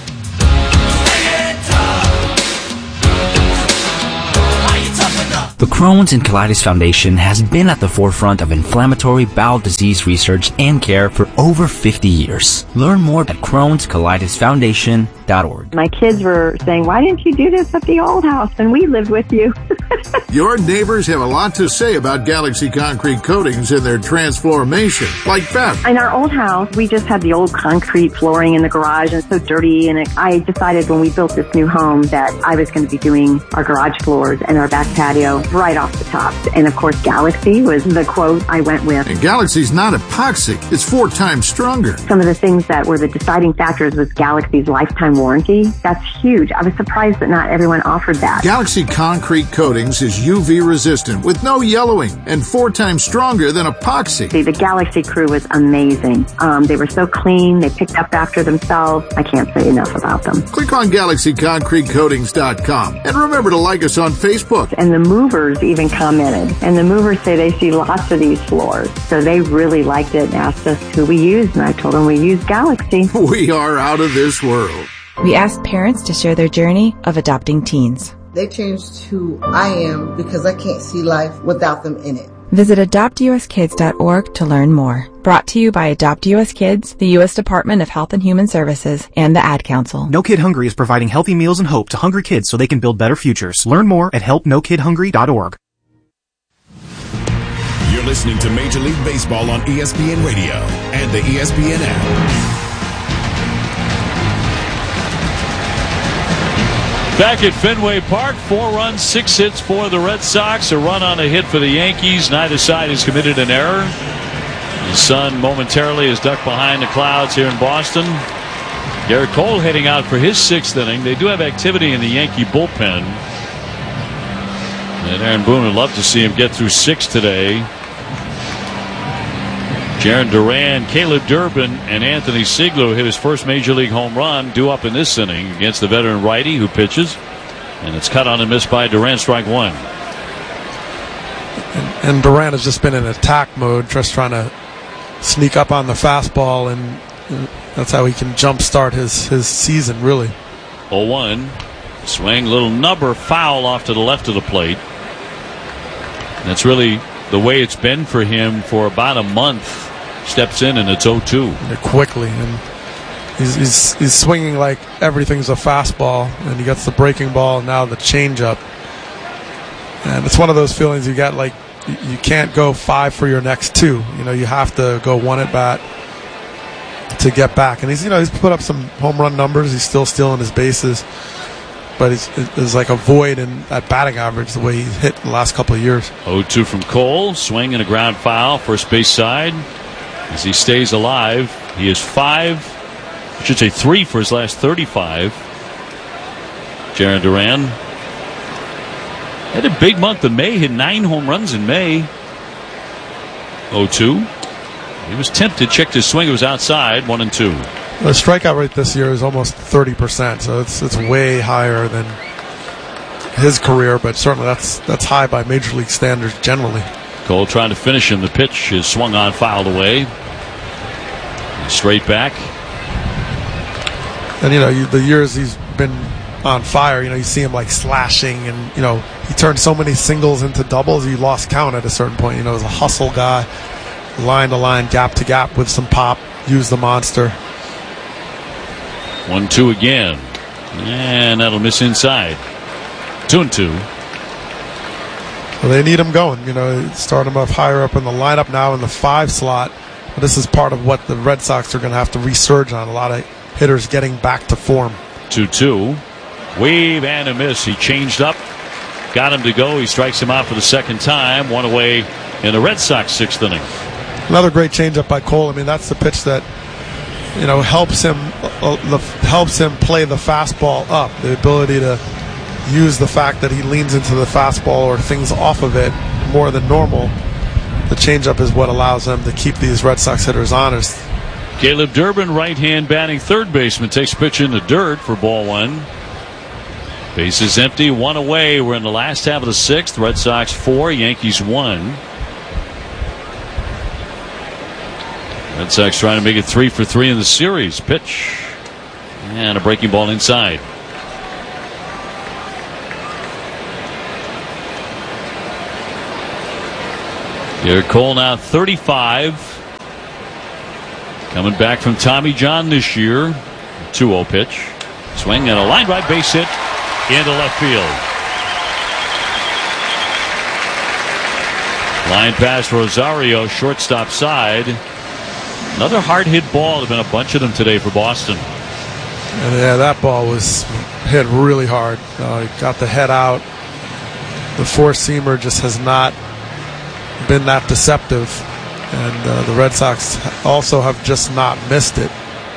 Speaker 2: The Crohn's and Colitis Foundation has been at the forefront of inflammatory bowel disease research and care for over fifty years. Learn more at crohns colitis foundation dot org.
Speaker 3: My kids were saying, why didn't you do this at the old house when we lived with you?
Speaker 17: Your neighbors have a lot to say about Galaxy Concrete Coatings and their transformation, like Beth.
Speaker 3: In our old house, we just had the old concrete flooring in the garage and so dirty. And it, I decided when we built this new home that I was going to be doing our garage floors and our back patio right off the top. And of course, Galaxy was the quote I went with.
Speaker 17: And Galaxy's not epoxy. It's four times stronger.
Speaker 3: Some of the things that were the deciding factors was Galaxy's lifetime warranty. That's huge. I was surprised that not everyone offered that.
Speaker 17: Galaxy Concrete Coatings is U V resistant with no yellowing and four times stronger than epoxy.
Speaker 3: See, the Galaxy crew was amazing. Um, they were so clean. They picked up after themselves. I can't say enough about them.
Speaker 17: Click on galaxy concrete coatings dot com and remember to like us on Facebook.
Speaker 3: And the movers even commented. And the movers say they see lots of these floors. So they really liked it and asked us who we used. And I told them we use Galaxy.
Speaker 17: We are out of this world.
Speaker 24: We asked parents to share their journey of adopting teens.
Speaker 25: They changed who I am because I can't see life without them in it.
Speaker 24: Visit adopt u s kids dot org to learn more. Brought to you by Adopt U S Kids, the U S Department of Health and Human Services, and the Ad Council.
Speaker 26: No Kid Hungry is providing healthy meals and hope to hungry kids so they can build better futures. Learn more at help no kid hungry dot org.
Speaker 23: You're listening to Major League Baseball on E S P N Radio and the E S P N app.
Speaker 1: Back at Fenway Park, four runs, six hits for the Red Sox, a run on a hit for the Yankees. Neither side has committed an error. The sun momentarily is ducked behind the clouds here in Boston. Garrett Cole heading out for his sixth inning. They do have activity in the Yankee bullpen. And Aaron Boone would love to see him get through six today. Jarren Duran, Caleb Durbin, and Anthony Siegler hit his first Major League home run, due up in this inning against the veteran righty who pitches. And it's cut on and missed by Duran, strike one.
Speaker 13: And, and Duran has just been in attack mode, just trying to sneak up on the fastball, and that's how he can jumpstart his, his season, really.
Speaker 1: oh one. Swing, little number, foul off to the left of the plate. And that's really the way it's been for him for about a month. Steps in and it's oh two.
Speaker 13: Yeah, quickly, and he's, he's he's swinging like everything's a fastball, and he gets the breaking ball, and now the changeup. And it's one of those feelings you get, like you can't go five for your next two. You know, you have to go one at bat to get back. And he's you know he's put up some home run numbers. He's still stealing his bases, but it's, it's like a void in that batting average the way he's hit in the last couple of years.
Speaker 1: oh two from Cole, swing and a ground foul, first base side. As he stays alive, he is five, I should say three for his last thirty-five. Jarren Duran had a big month in May, hit nine home runs in May. oh two. He was tempted, checked his swing, it was outside, one and two.
Speaker 13: The strikeout rate this year is almost thirty percent, so it's it's way higher than his career, but certainly that's that's high by Major League standards generally.
Speaker 1: Cole trying to finish him. The pitch is swung on, fouled away. Straight back.
Speaker 13: And, you know, you, the years he's been on fire, you know, you see him like slashing, and, you know, he turned so many singles into doubles, he lost count at a certain point. You know, he was a hustle guy, line to line, gap to gap with some pop, use the monster.
Speaker 1: one two again. And that'll miss inside. Two and two.
Speaker 13: Well, they need him going. You know, start him up higher up in the lineup now in the five slot. But this is part of what the Red Sox are going to have to resurge on. A lot of hitters getting back to form.
Speaker 1: two two. Wave and a miss. He changed up. Got him to go. He strikes him out for the second time. One away in the Red Sox sixth inning.
Speaker 13: Another great changeup by Cole. I mean, that's the pitch that, you know, helps him uh, the, helps him play the fastball up. The ability to use the fact that he leans into the fastball or things off of it more than normal. The changeup is what allows him to keep these Red Sox hitters honest.
Speaker 1: Caleb Durbin, right-hand batting third baseman, takes a pitch in the dirt for ball one. Bases empty, one away. We're in the last half of the sixth. Red Sox four, Yankees one. Red Sox trying to make it three for three in the series. Pitch. And a breaking ball inside. Garrett Cole now thirty-five. Coming back from Tommy John this year. two oh pitch. Swing and a line drive base hit into left field. Line pass Rosario, shortstop side. Another hard hit ball. There's been a bunch of them today for Boston.
Speaker 13: And yeah, that ball was hit really hard. Uh, he got the head out. The four-seamer just has not been that deceptive. And uh, the Red Sox also have just not missed it.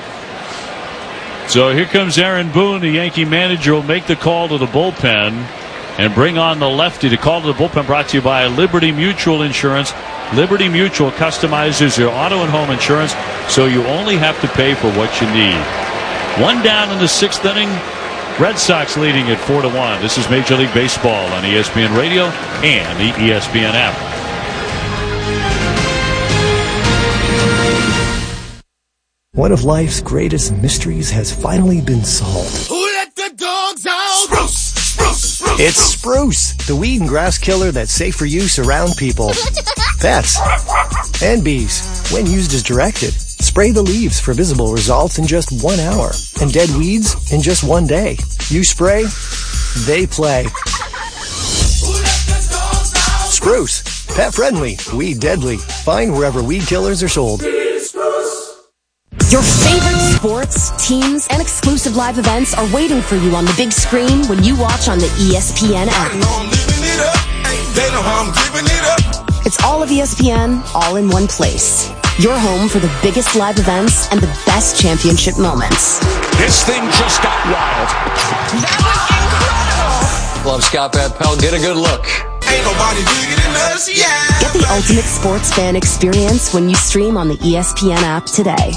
Speaker 1: So here comes Aaron Boone. The Yankee manager will make the call to the bullpen and bring on the lefty. The call to the bullpen brought to you by Liberty Mutual Insurance. Liberty Mutual customizes your auto and home insurance so you only have to pay for what you need. One down in the sixth inning. Red Sox leading at four to one. This is Major League Baseball on E S P N Radio and the E S P N app.
Speaker 14: One of life's greatest mysteries has finally been solved.
Speaker 15: Who let the dogs out? Spruce, spruce, spruce.
Speaker 14: It's Spruce, the weed and grass killer that's safe for use around people, pets, and bees. When used as directed, spray the leaves for visible results in just one hour, and dead weeds in just one day. You spray, they play. Spruce, pet friendly, weed deadly. Find wherever weed killers are sold.
Speaker 6: Your favorite sports, teams, and exclusive live events are waiting for you on the big screen when you watch on the E S P N app. It's all of E S P N, all in one place. Your home for the biggest live events and the best championship moments.
Speaker 10: This thing just got wild.
Speaker 6: That was incredible!
Speaker 16: Love Scott Van Pelt. Get a good look.
Speaker 15: Ain't nobody bigger than us, yeah.
Speaker 6: Get the ultimate sports fan experience when you stream on the E S P N app today.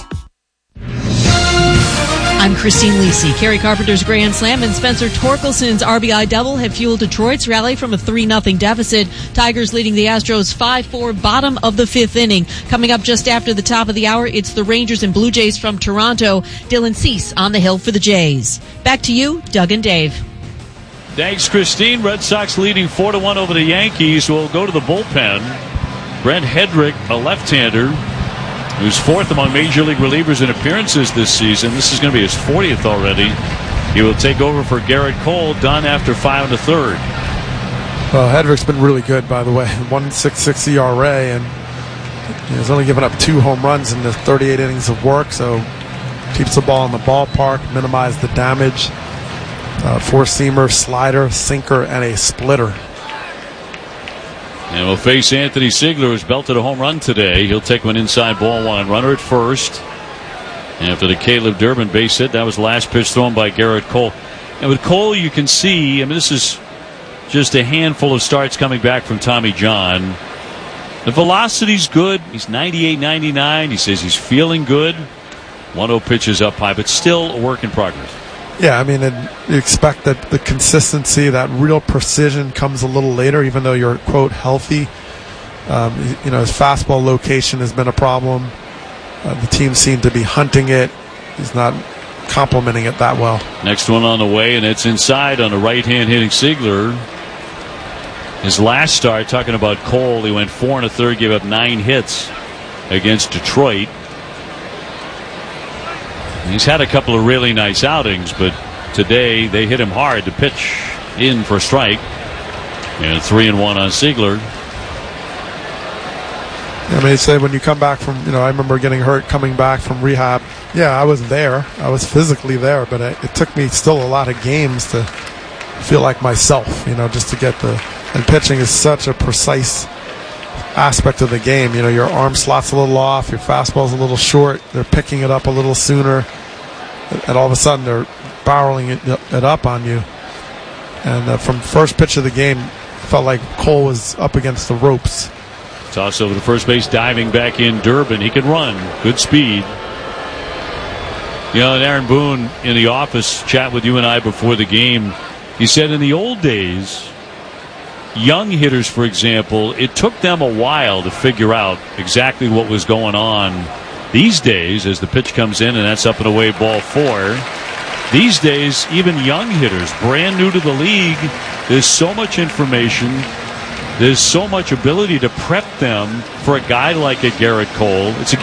Speaker 18: I'm Christine Lisi. Kerry Carpenter's Grand Slam and Spencer Torkelson's R B I double have fueled Detroit's rally from a three nothing deficit. Tigers leading the Astros five four, bottom of the fifth inning. Coming up just after the top of the hour, it's the Rangers and Blue Jays from Toronto. Dylan Cease on the hill for the Jays. Back to you, Doug and Dave.
Speaker 1: Thanks, Christine. Red Sox leading four to one over the Yankees. We'll go to the bullpen. Brent Hedrick, a left-hander, who's fourth among Major League relievers in appearances this season. This is going to be his fortieth already. He will take over for Garrett Cole, done after five and a third.
Speaker 13: Well, Hedrick's been really good, by the way. one point six six E R A, and he's only given up two home runs in the thirty-eight innings of work, so keeps the ball in the ballpark, minimize the damage. Uh, four-seamer, slider, sinker, and a splitter.
Speaker 1: And we'll face Anthony Ziegler, who's belted a home run today. He'll take one inside, ball one. Runner at first. After the Caleb Durbin base hit, that was the last pitch thrown by Garrett Cole. And with Cole, you can see, I mean, this is just a handful of starts coming back from Tommy John. The velocity's good. He's ninety-eight ninety-nine. He says he's feeling good. one oh pitches up high, but still a work in progress.
Speaker 13: Yeah, I mean, and you expect that the consistency, that real precision comes a little later, even though you're, quote, healthy. Um, you know, his fastball location has been a problem. Uh, the team seemed to be hunting it. He's not complementing it that well.
Speaker 1: Next one on the way, and it's inside on the right-hand hitting Ziegler. His last start, talking about Cole, he went four and a third, gave up nine hits against Detroit. He's had a couple of really nice outings, but today they hit him hard to pitch in for a strike. And three and one on Ziegler.
Speaker 13: I mean, say when you come back from, you know, I remember getting hurt coming back from rehab. Yeah, I was there. I was physically there, but it, it took me still a lot of games to feel like myself, you know, just to get the. And pitching is such a precise aspect of the game. You know, your arm slot's a little off, your fastball's a little short, they're picking it up a little sooner, and all of a sudden they're barreling it, it up on you. And uh, from first pitch of the game, it felt like Cole was up against the ropes.
Speaker 1: Toss over to first base, diving back in Durbin. He can run, good speed. You know, and Aaron Boone in the office chat with you and I before the game, he said in the old days, young hitters, for example, it took them a while to figure out exactly what was going on. These days, as the pitch comes in, and that's up and away, ball four. These days, even young hitters, brand new to the league, there's so much information, there's so much ability to prep them for a guy like a Garrett Cole. It's a